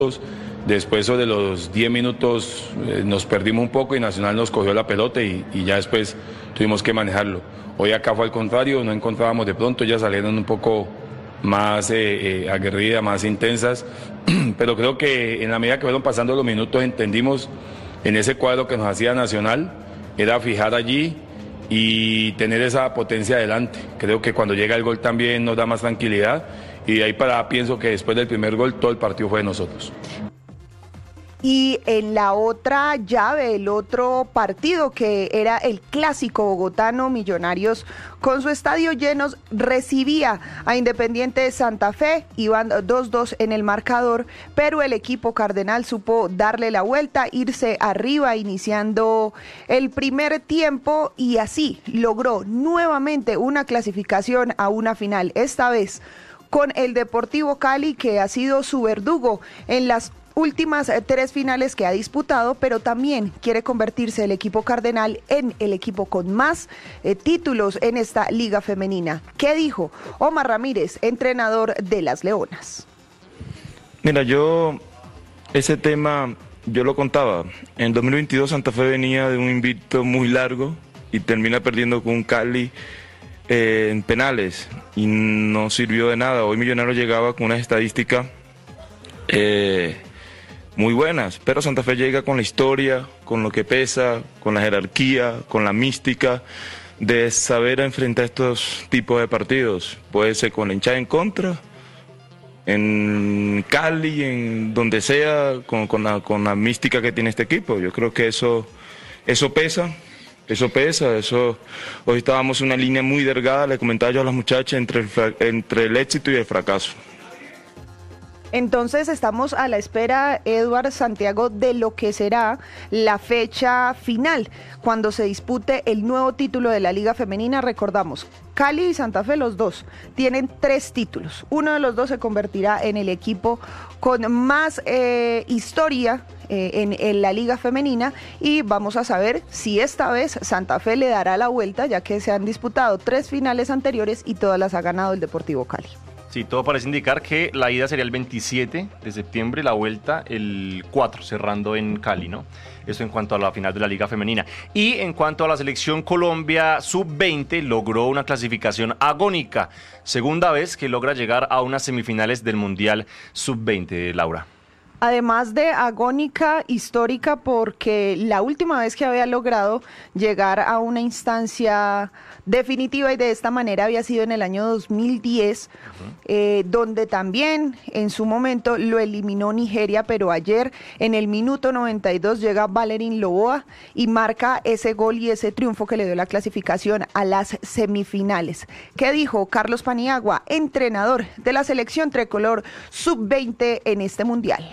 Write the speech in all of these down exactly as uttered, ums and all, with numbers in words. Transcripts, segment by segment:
Después de los diez minutos eh, nos perdimos un poco y Nacional nos cogió la pelota y, y ya después tuvimos que manejarlo. Hoy acá fue al contrario, no encontrábamos de pronto, ya salieron un poco más eh, eh, aguerridas, más intensas, pero creo que en la medida que fueron pasando los minutos entendimos en ese cuadro que nos hacía Nacional, era fijar allí y tener esa potencia adelante. Creo que cuando llega el gol también nos da más tranquilidad y de ahí para pienso que después del primer gol todo el partido fue de nosotros. Y en la otra llave, el otro partido que era el clásico bogotano, Millonarios con su estadio lleno recibía a Independiente Santa Fe, iban dos dos en el marcador, pero el equipo cardenal supo darle la vuelta, irse arriba iniciando el primer tiempo y así logró nuevamente una clasificación a una final, esta vez con el Deportivo Cali, que ha sido su verdugo en las últimas eh, tres finales que ha disputado, pero también quiere convertirse el equipo cardenal en el equipo con más eh, títulos en esta liga femenina. ¿Qué dijo Omar Ramírez, entrenador de las Leonas? Mira, yo ese tema yo lo contaba. En dos mil veintidós Santa Fe venía de un invicto muy largo y termina perdiendo con un Cali eh, en penales y no sirvió de nada. Hoy Millonarios llegaba con una estadística eh, muy buenas, pero Santa Fe llega con la historia, con lo que pesa, con la jerarquía, con la mística de saber enfrentar estos tipos de partidos. Puede ser con la hinchada en contra, en Cali, en donde sea, con, con, la, con la mística que tiene este equipo. Yo creo que eso, eso pesa, eso pesa, eso. Hoy estábamos en una línea muy delgada, le comentaba yo a las muchachas, entre el, entre el éxito y el fracaso. Entonces estamos a la espera, Eduard Santiago, de lo que será la fecha final, cuando se dispute el nuevo título de la Liga Femenina. Recordamos, Cali y Santa Fe, los dos, tienen tres títulos. Uno de los dos se convertirá en el equipo con más eh, historia eh, en, en la Liga Femenina y vamos a saber si esta vez Santa Fe le dará la vuelta, ya que se han disputado tres finales anteriores y todas las ha ganado el Deportivo Cali. Sí, todo parece indicar que la ida sería el veintisiete de septiembre, la vuelta el cuatro, cerrando en Cali, ¿no? Eso en cuanto a la final de la Liga Femenina. Y en cuanto a la selección Colombia sub veinte, logró una clasificación agónica. Segunda vez que logra llegar a unas semifinales del Mundial sub veinte, Laura. Además de agónica, histórica, porque la última vez que había logrado llegar a una instancia definitiva y de esta manera había sido en el año dos mil diez, uh-huh. eh, donde también en su momento lo eliminó Nigeria, pero ayer en el minuto noventa y dos llega Valerín Loboa y marca ese gol y ese triunfo que le dio la clasificación a las semifinales. ¿Qué dijo Carlos Paniagua, entrenador de la selección tricolor sub veinte en este mundial?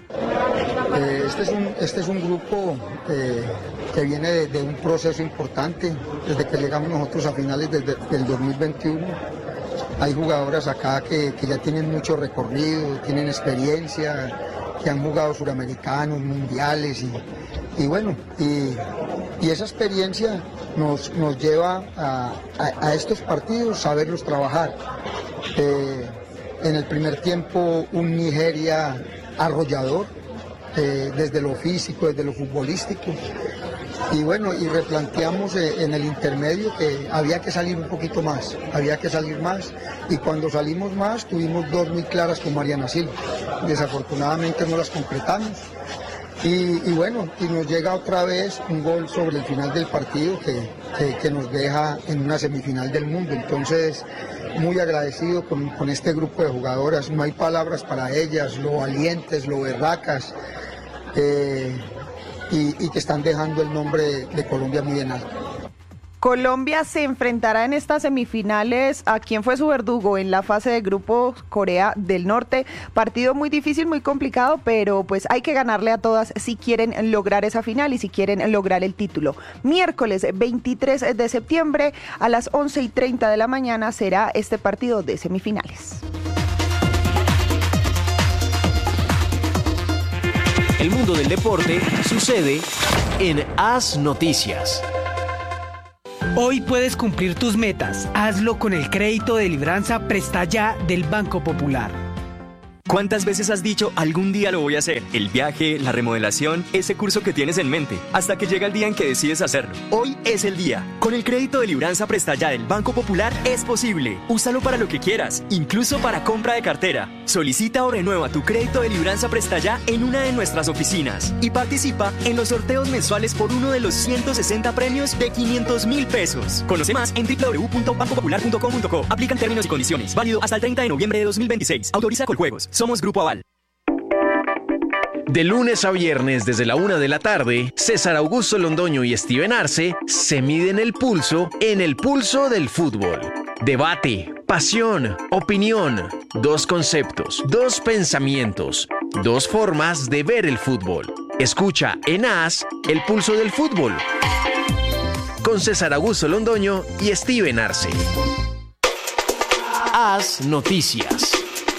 Eh, este, es un, este es un grupo eh, que viene de, de un proceso importante, desde que llegamos nosotros a finales del, del dos mil veintiuno. Hay jugadoras acá que, que ya tienen mucho recorrido, tienen experiencia, que han jugado suramericanos, mundiales y, y bueno, y, y esa experiencia nos, nos lleva a, a, a estos partidos, saberlos trabajar. Eh, en el primer tiempo un Nigeria arrollador, eh, desde lo físico, desde lo futbolístico, y bueno, y replanteamos eh, en el intermedio que había que salir un poquito más, había que salir más, y cuando salimos más tuvimos dos muy claras con Mariana Silva, desafortunadamente no las completamos, y, y bueno, y nos llega otra vez un gol sobre el final del partido que, que, que nos deja en una semifinal del mundo. Entonces muy agradecido con, con este grupo de jugadoras, no hay palabras para ellas, lo valientes, lo berracas, eh, y, y que están dejando el nombre de Colombia muy en alto. Colombia se enfrentará en estas semifinales a quien fue su verdugo en la fase de grupos, Corea del Norte. Partido muy difícil, muy complicado, pero pues hay que ganarle a todas si quieren lograr esa final y si quieren lograr el título. Miércoles veintitrés de septiembre a las once y treinta de la mañana será este partido de semifinales. El mundo del deporte sucede en Haz Noticias. Hoy puedes cumplir tus metas. Hazlo con el crédito de Libranza Presta Ya del Banco Popular. ¿Cuántas veces has dicho algún día lo voy a hacer? El viaje, la remodelación, ese curso que tienes en mente, hasta que llega el día en que decides hacerlo. Hoy es el día. Con el crédito de Libranza Presta Ya del Banco Popular es posible. Úsalo para lo que quieras, incluso para compra de cartera. Solicita o renueva tu crédito de Libranza Presta Ya en una de nuestras oficinas y participa en los sorteos mensuales por uno de los ciento sesenta premios de quinientos mil pesos. Conoce más en doble u doble u doble u punto banco popular punto com punto co. Aplican términos y condiciones. Válido hasta el treinta de noviembre de dos mil veintiséis. Autoriza Coljuegos. Somos Grupo Aval. De lunes a viernes desde la una de la tarde, César Augusto Londoño y Steven Arce se miden el pulso en el pulso del fútbol. Debate, pasión, opinión, dos conceptos, dos pensamientos, dos formas de ver el fútbol. Escucha en AS el pulso del fútbol con César Augusto Londoño y Steven Arce. AS Noticias.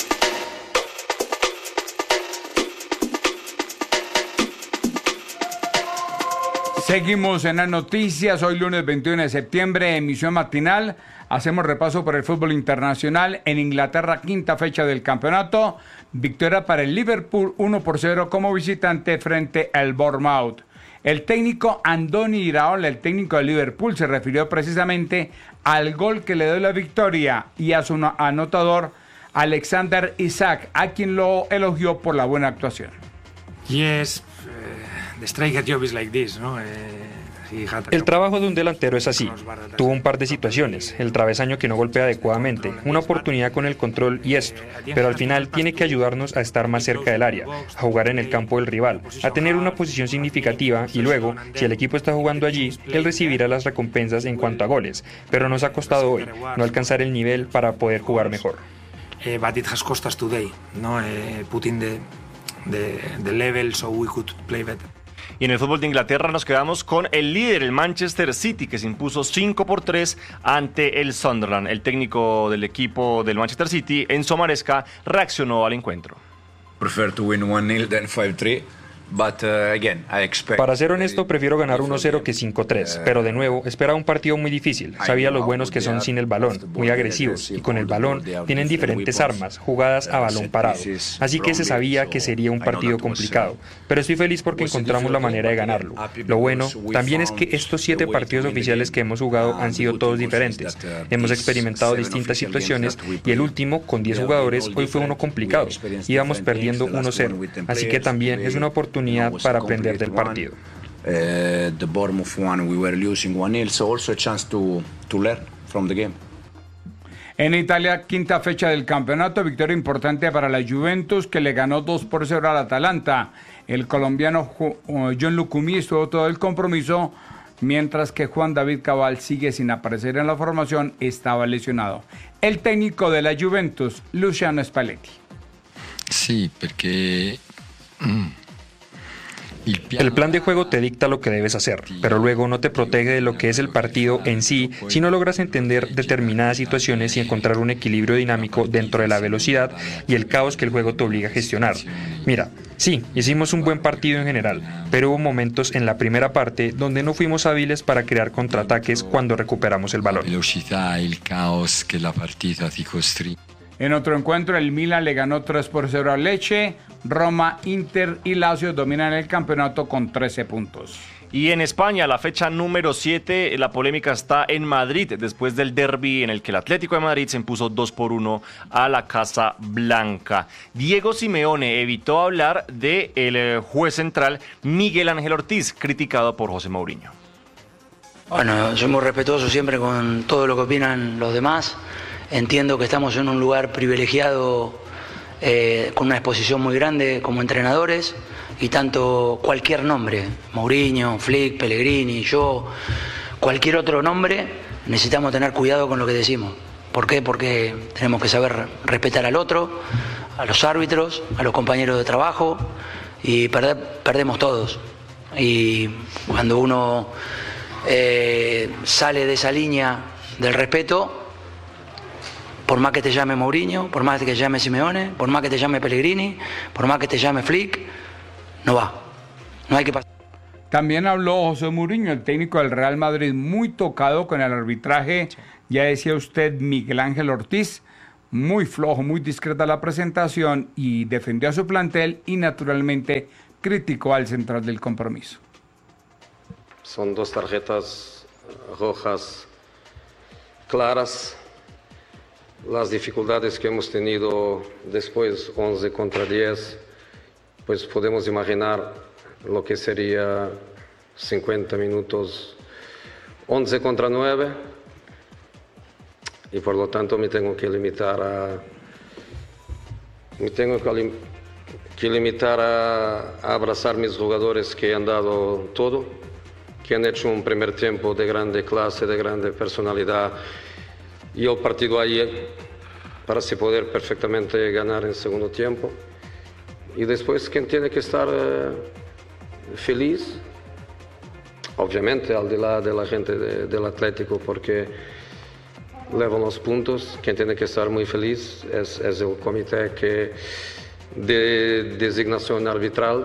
Seguimos en las noticias, hoy lunes veintiuno de septiembre, emisión matinal. Hacemos repaso por el fútbol internacional. En Inglaterra, quinta fecha del campeonato. Victoria para el Liverpool, uno por cero como visitante frente al Bournemouth. El técnico Andoni Iraola, el técnico de Liverpool, se refirió precisamente al gol que le dio la victoria y a su anotador, Alexander Isak, a quien lo elogió por la buena actuación. Yes. The striker job is like this, ¿no? El trabajo de un delantero es así. Tuvo un par de situaciones, el travesaño que no golpea adecuadamente, una oportunidad con el control y esto, pero al final tiene que ayudarnos a estar más cerca del área, a jugar en el campo del rival, a tener una posición significativa y luego, si el equipo está jugando allí, él recibirá las recompensas en cuanto a goles, pero nos ha costado hoy no alcanzar el nivel para poder jugar mejor. Uh, but it has cost us today, no, uh, putting the, the, the level so we could play better. Y en el fútbol de Inglaterra nos quedamos con el líder, el Manchester City, que se impuso cinco por tres ante el Sunderland. El técnico del equipo del Manchester City, Enzo Maresca, reaccionó al encuentro. Prefer to win one nil than five three. But, uh, again, I expect... Para ser honesto, prefiero ganar uno cero que cinco tres, pero de nuevo, esperaba un partido muy difícil. Sabía los buenos que son sin el balón, muy agresivos, y con el balón tienen diferentes armas, jugadas a balón parado. Así que se sabía que sería un partido complicado, pero estoy feliz porque encontramos la manera de ganarlo. Lo bueno también es que estos siete partidos oficiales que hemos jugado han sido todos diferentes. Hemos experimentado distintas situaciones y el último, con diez jugadores, hoy fue uno complicado. Íbamos perdiendo uno cero, así que también es una oportunidad para aprender del partido. Uh, the Bournemouth one, we were losing one nil, so also a chance to to learn from the game. En Italia, quinta fecha del campeonato, victoria importante para la Juventus, que le ganó dos por cero al Atalanta. El colombiano John Lucumí estuvo todo el compromiso, mientras que Juan David Cabal sigue sin aparecer en la formación, estaba lesionado. El técnico de la Juventus, Luciano Spalletti. Sí, porque... Mm. El plan de juego te dicta lo que debes hacer, pero luego no te protege de lo que es el partido en sí si no logras entender determinadas situaciones y encontrar un equilibrio dinámico dentro de la velocidad y el caos que el juego te obliga a gestionar. Mira, sí, hicimos un buen partido en general, pero hubo momentos en la primera parte donde no fuimos hábiles para crear contraataques cuando recuperamos el balón. Velocidad, el caos que la partida si costri. En otro encuentro, el Milan le ganó tres por cero al Lecce. Roma, Inter y Lazio dominan el campeonato con trece puntos. Y en España, la fecha número siete, la polémica está en Madrid, después del derbi en el que el Atlético de Madrid se impuso dos por uno a la Casa Blanca. Diego Simeone evitó hablar del juez central Miguel Ángel Ortiz, criticado por José Mourinho. Bueno, soy muy respetuoso siempre con todo lo que opinan los demás. Entiendo que estamos en un lugar privilegiado eh, con una exposición muy grande como entrenadores y tanto cualquier nombre, Mourinho, Flick, Pellegrini, yo, cualquier otro nombre, necesitamos tener cuidado con lo que decimos. ¿Por qué? Porque tenemos que saber respetar al otro, a los árbitros, a los compañeros de trabajo y perder, perdemos todos. Y cuando uno eh, sale de esa línea del respeto, por más que te llame Mourinho, por más que te llame Simeone, por más que te llame Pellegrini, por más que te llame Flick, no va. No hay que pasar. También habló José Mourinho, el técnico del Real Madrid, muy tocado con el arbitraje. Ya decía usted, Miguel Ángel Ortiz, muy flojo, muy discreta la presentación y defendió a su plantel y naturalmente criticó al central del Compromiso. Son dos tarjetas rojas claras. Las dificultades que hemos tenido después, once contra diez, pues podemos imaginar lo que sería cincuenta minutos, once contra nueve. Y por lo tanto me tengo que limitar a me tengo que, lim, que limitar a, a abrazar mis jugadores que han dado todo, que han hecho un primer tiempo de grande clase, de grande personalidad, y el partido ayer para así poder perfectamente ganar en segundo tiempo. Y después quien tiene que estar eh, feliz, obviamente al de la, de la gente de, del Atlético, porque levan los puntos. Quien tiene que estar muy feliz es, es el comité que, de designación arbitral,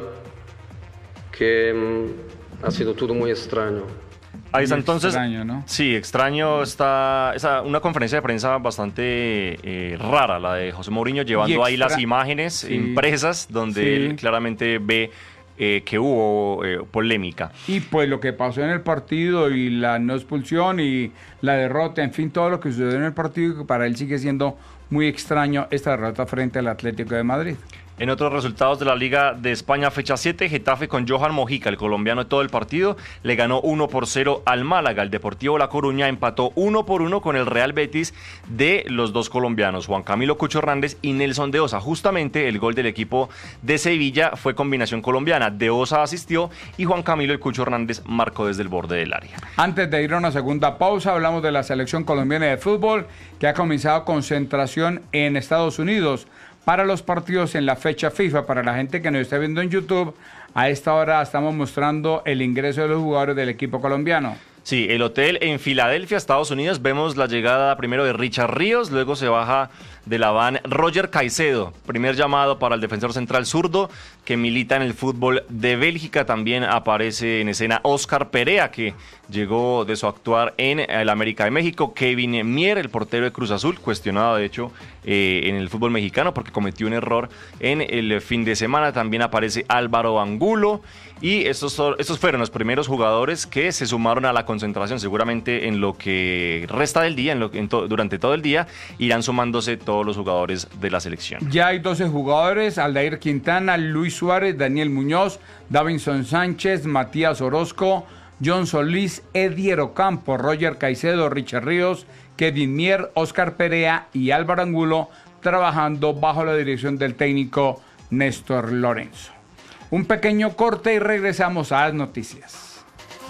que mm, ha sido todo muy extraño. Ahí está, entonces, extraño, ¿no? Sí, extraño está esa, una conferencia de prensa bastante eh, rara, la de José Mourinho, llevando extra... ahí las imágenes sí. impresas donde sí. él claramente ve Eh, que hubo eh, polémica. Y pues lo que pasó en el partido y la no expulsión y la derrota, en fin, todo lo que sucedió en el partido, que para él sigue siendo muy extraño esta derrota frente al Atlético de Madrid. En otros resultados de la Liga de España, fecha siete, Getafe con Johan Mojica, el colombiano de todo el partido, le ganó uno por cero al Málaga. El Deportivo La Coruña empató uno por uno con el Real Betis de los dos colombianos, Juan Camilo Cucho Hernández y Nelson de Osa. Justamente el gol del equipo de Sevilla fue combinación colombiana. De Osa asistió y Juan Camilo el Cucho Hernández marcó desde el borde del área. Antes de ir a una segunda pausa, hablamos de la selección colombiana de fútbol que ha comenzado concentración en Estados Unidos para los partidos en la fecha FIFA. Para la gente que nos está viendo en YouTube, a esta hora estamos mostrando el ingreso de los jugadores del equipo colombiano. Sí, el hotel en Filadelfia, Estados Unidos. Vemos la llegada primero de Richard Ríos, luego se baja de la van Roger Caicedo, primer llamado para el defensor central zurdo que milita en el fútbol de Bélgica. También aparece en escena Oscar Perea, que llegó de su actuar en el América de México. Kevin Mier, el portero de Cruz Azul, cuestionado de hecho eh, en el fútbol mexicano porque cometió un error en el fin de semana. También aparece Álvaro Angulo. Y estos, estos fueron los primeros jugadores que se sumaron a la concentración. Seguramente en lo que resta del día, en lo, en to, durante todo el día, irán sumándose todos los jugadores de la selección. Ya hay doce jugadores: Aldair Quintana, Luis Suárez, Daniel Muñoz, Davinson Sánchez, Matías Orozco, John Solís, Edier Ocampo, Roger Caicedo, Richard Ríos, Kevin Mier, Oscar Perea y Álvaro Angulo, trabajando bajo la dirección del técnico Néstor Lorenzo. Un pequeño corte y regresamos a las noticias.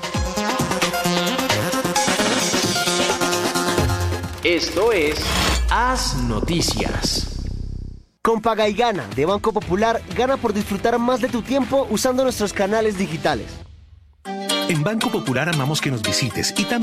Esto es Haz Noticias. Con Paga y Gana de Banco Popular, gana por disfrutar más de tu tiempo usando nuestros canales digitales. En Banco Popular amamos que nos visites y también